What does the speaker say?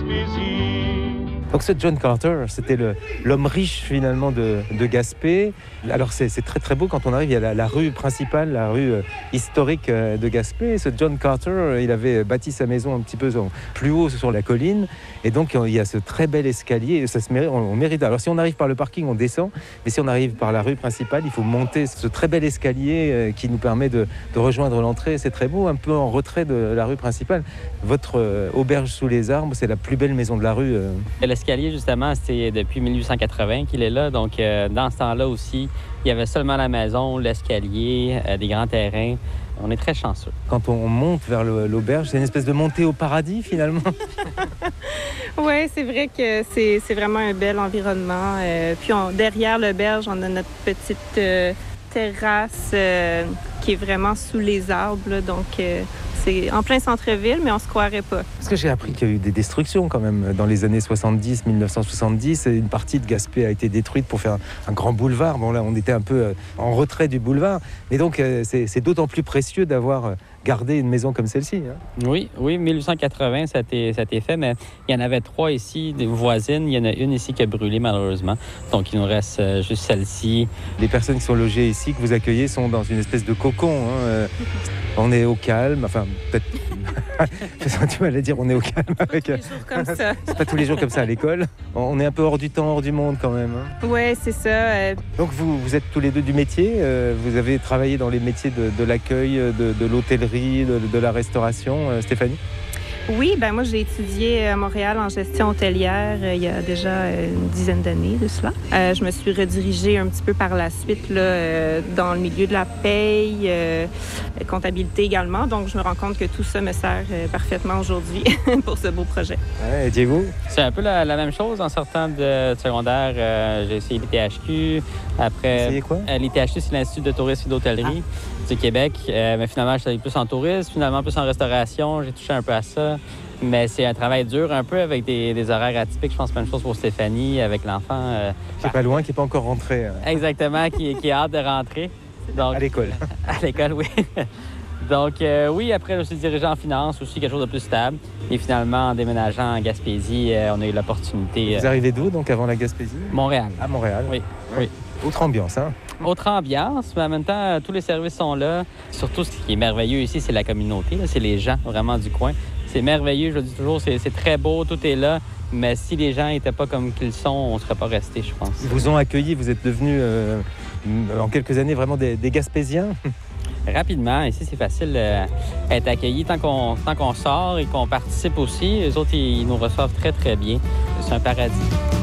Gaspésie. Donc ce John Carter, c'était l'homme riche finalement de Gaspé. Alors c'est très très beau quand on arrive, il y a la rue principale, la rue historique de Gaspé. Ce John Carter, il avait bâti sa maison un petit peu plus haut sur la colline. Et donc il y a ce très bel escalier, et ça se mérite, on mérite. Alors si on arrive par le parking, on descend. Mais si on arrive par la rue principale, il faut monter ce très bel escalier qui nous permet de rejoindre l'entrée. C'est très beau, un peu en retrait de la rue principale. Votre auberge sous les arbres, c'est la plus belle maison de la rue. L'escalier, justement, c'est depuis 1880 qu'il est là. Donc, dans ce temps-là aussi, il y avait seulement la maison, l'escalier, des grands terrains. On est très chanceux. Quand on monte vers l'auberge, c'est une espèce de montée au paradis, finalement. Oui, c'est vrai que c'est vraiment un bel environnement. Puis derrière l'auberge, on a notre petite terrasse qui est vraiment sous les arbres. Là, donc, c'est en plein centre-ville, mais on se croirait pas. Parce que j'ai appris qu'il y a eu des destructions quand même dans les années 70, 1970. Une partie de Gaspé a été détruite pour faire un grand boulevard. Bon là, on était un peu en retrait du boulevard. Mais donc, c'est d'autant plus précieux d'avoir gardé une maison comme celle-ci. Hein. Oui, 1880, ça a été fait, mais il y en avait 3 ici, des voisines. Il y en a une ici qui a brûlé, malheureusement. Donc, il nous reste juste celle-ci. Les personnes qui sont logées ici, que vous accueillez, sont dans une espèce de cocon. Hein. On est au calme, enfin, peut-être... tu vas dire, on est au calme avec... Tous les jours comme ça. C'est pas tous les jours comme ça à l'école. On est un peu hors du temps, hors du monde quand même. Hein. Oui, c'est ça. Donc vous êtes tous les deux du métier. Vous avez travaillé dans les métiers de l'accueil, de l'hôtellerie, de la restauration, Stéphanie? Oui, ben moi j'ai étudié à Montréal en gestion hôtelière il y a déjà une dizaine d'années de cela. Je me suis redirigée un petit peu par la suite là, dans le milieu de la paye, comptabilité également. Donc je me rends compte que tout ça me sert parfaitement aujourd'hui pour ce beau projet. Ouais, et Diego? C'est un peu la même chose. En sortant de secondaire, j'ai essayé l'ITHQ. Après, essayé quoi? L'ITHQ, c'est l'Institut de tourisme et d'hôtellerie du Québec. Mais finalement, je suis allé plus en tourisme, finalement plus en restauration. J'ai touché un peu à ça. Mais c'est un travail dur, un peu avec des horaires atypiques. Je pense pas une chose pour Stéphanie, avec l'enfant. Qui n'est pas loin, qui n'est pas encore rentré. Exactement, qui a hâte de rentrer. Donc, à l'école. À l'école, oui. Donc, oui, après, je me suis dirigé en finance, aussi quelque chose de plus stable. Et finalement, en déménageant en Gaspésie, on a eu l'opportunité... Vous arrivez d'où, donc, avant la Gaspésie? Montréal. À Montréal? Oui. Autre ambiance, hein? Autre ambiance, mais en même temps, tous les services sont là. Surtout, ce qui est merveilleux ici, c'est la communauté. Là. C'est les gens, vraiment, du coin. C'est merveilleux, je le dis toujours, c'est très beau, tout est là. Mais si les gens n'étaient pas comme qu'ils sont, on ne serait pas restés, je pense. Ils vous ont accueillis, vous êtes devenus, en quelques années, vraiment des Gaspésiens? Rapidement, ici, c'est facile d'être accueilli tant qu'on sort et qu'on participe aussi. Les autres, ils nous reçoivent très, très bien. C'est un paradis.